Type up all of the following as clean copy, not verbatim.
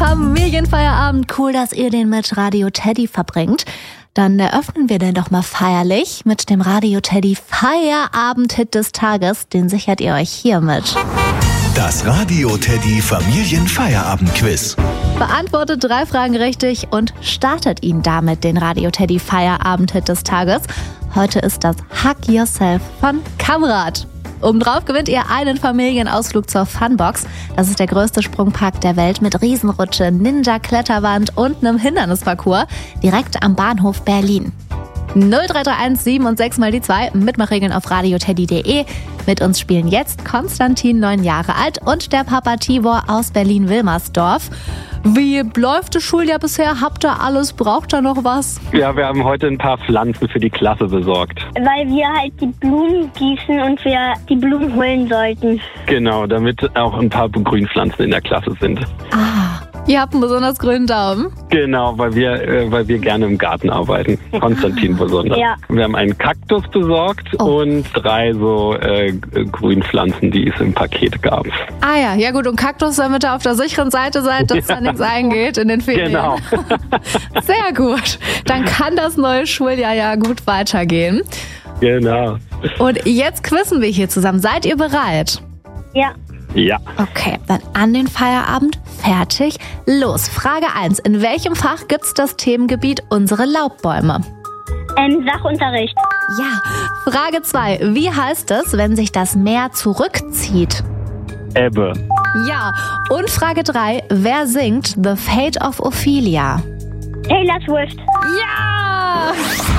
Familienfeierabend. Cool, dass ihr den mit Radio Teddy verbringt. Dann eröffnen wir den doch mal feierlich mit dem Radio Teddy Feierabend-Hit des Tages. Den sichert ihr euch hiermit. Das Radio Teddy Familienfeierabend-Quiz. Beantwortet 3 Fragen richtig und startet ihn damit, den Radio Teddy Feierabend-Hit des Tages. Heute ist das Hug Yourself von Kamrad. Obendrauf gewinnt ihr einen Familienausflug zur Funbox. Das ist der größte Sprungpark der Welt mit Riesenrutsche, Ninja-Kletterwand und einem Hindernisparcours direkt am Bahnhof Berlin. 0331 7 und 6 mal die 2, Mitmachregeln auf radioteddy.de. Mit uns spielen jetzt Konstantin, 9 Jahre alt, und der Papa Tibor aus Berlin-Wilmersdorf. Wie läuft das Schuljahr bisher? Habt ihr alles? Braucht ihr noch was? Ja, wir haben heute ein paar Pflanzen für die Klasse besorgt. Weil wir halt die Blumen gießen und wir die Blumen holen sollten. Genau, damit auch ein paar Grünpflanzen in der Klasse sind. Ihr habt einen besonders grünen Daumen. Genau, weil wir gerne im Garten arbeiten. Konstantin besonders. Ja. Wir haben einen Kaktus besorgt und 3 so Grünpflanzen, die es im Paket gab. Ja gut, und Kaktus, damit ihr auf der sicheren Seite seid, dass da nichts eingeht in den Ferien. Genau. Sehr gut. Dann kann das neue Schuljahr ja gut weitergehen. Genau. Und jetzt quizzen wir hier zusammen. Seid ihr bereit? Ja. Ja. Okay, dann an den Feierabend. Fertig. Los. Frage 1. In welchem Fach gibt's das Themengebiet unsere Laubbäume? Sachunterricht. Ja. Frage 2. Wie heißt es, wenn sich das Meer zurückzieht? Ebbe. Ja. Und Frage 3. Wer singt The Fate of Ophelia? Taylor Swift. Ja!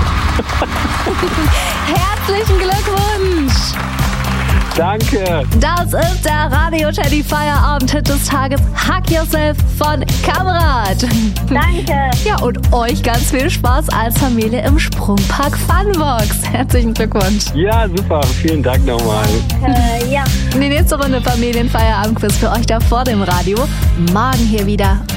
Herzlichen Glückwunsch! Danke. Das ist der Radio Teddy Feierabend-Hit des Tages, Hug Yourself von Kamrad. Danke. Ja, und euch ganz viel Spaß als Familie im Sprungpark Funbox. Herzlichen Glückwunsch. Ja, super. Vielen Dank nochmal. Ja. Die nächste Runde Familienfeierabend-Quiz für euch da vor dem Radio. Morgen hier wieder.